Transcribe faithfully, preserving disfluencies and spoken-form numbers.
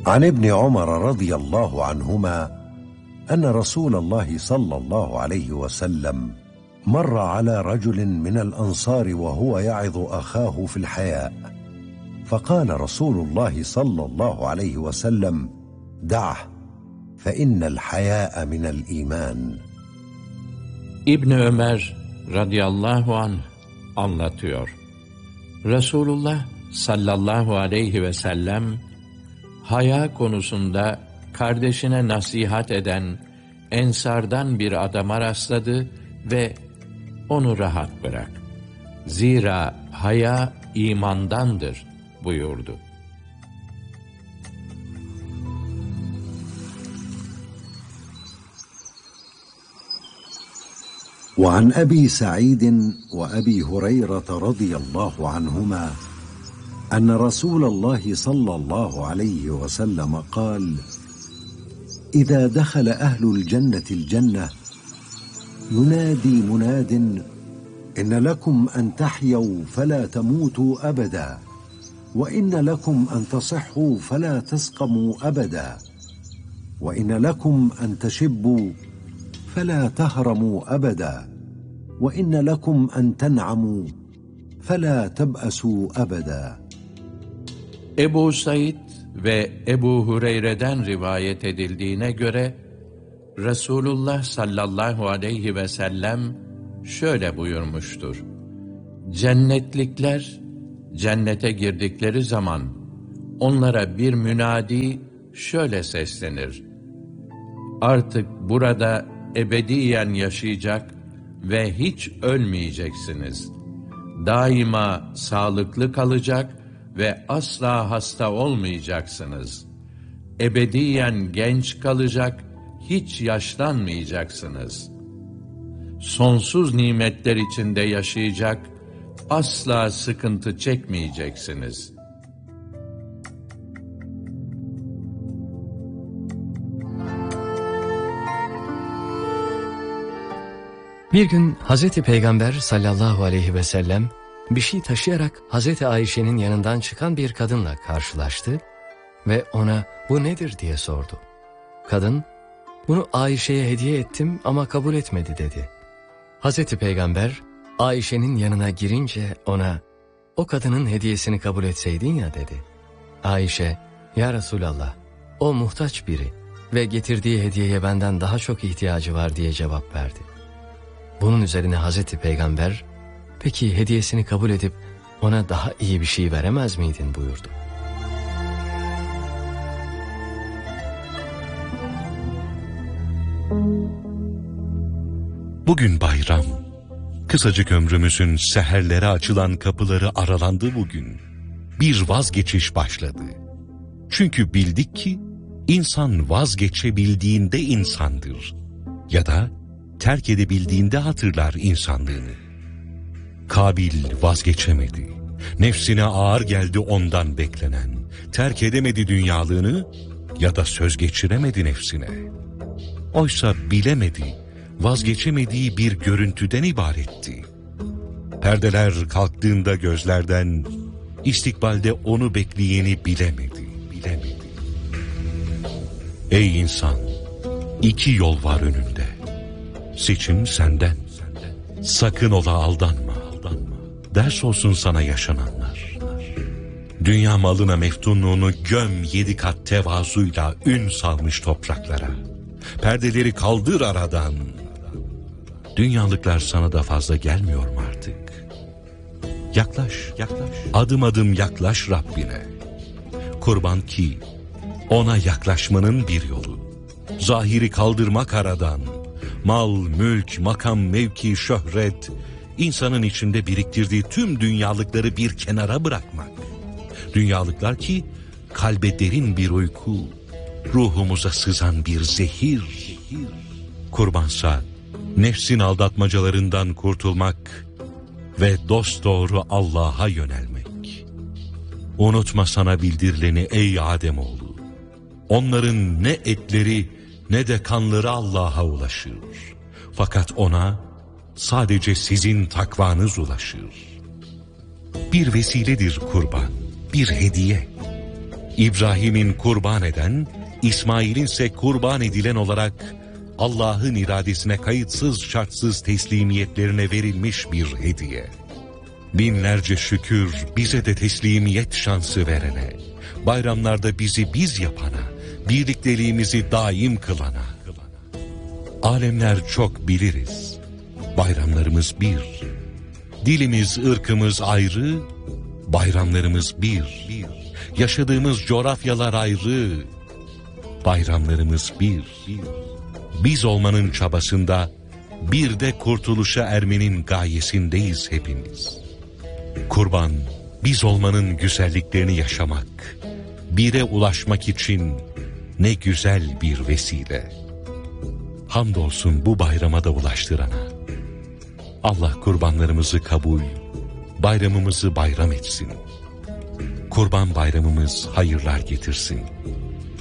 عن ابن عمر رضي الله عنهما أن رسول الله صلى الله عليه وسلم مر على رجل من الأنصار وهو يعظ أخاه في الحياء، فقال رسول الله صلى الله عليه وسلم: دعه فإن الحياء من الإيمان. İbn Ömer radıyallahu anh anlatıyor. Resulullah sallallahu aleyhi ve sellem haya konusunda kardeşine nasihat eden ensardan bir adama rastladı ve onu rahat bırak. Zira haya imandandır buyurdu. وعن أبي سعيد وأبي هريرة رضي الله عنهما أن رسول الله صلى الله عليه وسلم قال: إذا دخل أهل الجنة الجنة ينادي مناد: إن لكم أن تحيوا فلا تموتوا أبدا، وإن لكم أن تصحوا فلا تسقموا أبدا، وإن لكم أن تشبوا فلا تهرموا أبدا، وإن لكم أن تنعموا فلا تبأسوا أبدا. Ebu Said ve Ebu Hureyre'den rivayet edildiğine göre Resulullah sallallahu aleyhi ve sellem şöyle buyurmuştur: Cennetlikler cennete girdikleri zaman onlara bir münadi şöyle seslenir: Artık burada ebediyen yaşayacak ve hiç ölmeyeceksiniz. Daima sağlıklı kalacak ve asla hasta olmayacaksınız. Ebediyen genç kalacak, hiç yaşlanmayacaksınız. Sonsuz nimetler içinde yaşayacak, asla sıkıntı çekmeyeceksiniz. Bir gün Hazreti Peygamber sallallahu aleyhi ve sellem bir şey taşıyarak Hazreti Ayşe'nin yanından çıkan bir kadınla karşılaştı ve ona bu nedir diye sordu. Kadın, bunu Ayşe'ye hediye ettim ama kabul etmedi dedi. Hazreti Peygamber Ayşe'nin yanına girince ona, o kadının hediyesini kabul etseydin ya dedi. Ayşe, ya Resulallah, o muhtaç biri ve getirdiği hediyeye benden daha çok ihtiyacı var diye cevap verdi. Bunun üzerine Hazreti Peygamber, peki hediyesini kabul edip ona daha iyi bir şey veremez miydin buyurdu. Bugün bayram. Kısacık ömrümüzün seherlere açılan kapıları aralandı bugün. Bir vazgeçiş başladı. Çünkü bildik ki insan vazgeçebildiğinde insandır. Ya da terk edebildiğinde hatırlar insanlığını. Kabil vazgeçemedi. Nefsine ağır geldi ondan beklenen. Terk edemedi dünyalığını ya da söz geçiremedi nefsine. Oysa bilemedi, vazgeçemediği bir görüntüden ibaretti. Perdeler kalktığında gözlerden, istikbalde onu bekleyeni bilemedi, bilemedi. Ey insan, iki yol var önünde. Seçim senden. Sakın ola aldanma, aldanma. Ders olsun sana yaşananlar. Dünya malına meftunluğunu göm yedi kat tevazuyla ün salmış topraklara. Perdeleri kaldır aradan. Dünyalıklar sana da fazla gelmiyor mu artık? Yaklaş, yaklaş. Adım adım yaklaş Rabbine. Kurban ki ona yaklaşmanın bir yolu. Zahiri kaldırmak aradan. Mal, mülk, makam, mevki, şöhret, insanın içinde biriktirdiği tüm dünyalıkları bir kenara bırakmak. Dünyalıklar ki kalbe derin bir uyku, ruhumuza sızan bir zehir. Kurbansa nefsin aldatmacalarından kurtulmak ve dosdoğru Allah'a yönelmek. Unutma sana bildirileni ey Ademoğlu. Onların ne etleri ne de kanları Allah'a ulaşır. Fakat ona sadece sizin takvanız ulaşır. Bir vesiledir kurban, bir hediye. İbrahim'in kurban eden, İsmail'in ise kurban edilen olarak Allah'ın iradesine kayıtsız şartsız teslimiyetlerine verilmiş bir hediye. Binlerce şükür bize de teslimiyet şansı verene, bayramlarda bizi biz yapana, birlikteliğimizi daim kılana. Alemler çok biliriz, bayramlarımız bir. Dilimiz, ırkımız ayrı, bayramlarımız bir. Yaşadığımız coğrafyalar ayrı, bayramlarımız bir. Biz olmanın çabasında, bir de kurtuluşa ermenin gayesindeyiz hepimiz. Kurban, biz olmanın güzelliklerini yaşamak, bire ulaşmak için ne güzel bir vesile. Hamdolsun bu bayrama da ulaştırana. Allah kurbanlarımızı kabul, bayramımızı bayram etsin. Kurban bayramımız hayırlar getirsin.